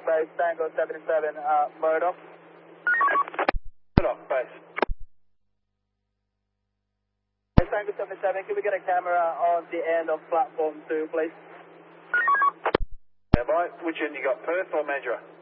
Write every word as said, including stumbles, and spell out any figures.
base, Tango seventy-seven, uh, Murdoch. Murdoch, base. Tango seventy-seven, can we get a camera on the end of platform two, please? Yeah, boy. Which end you got, Perth or Mandurah?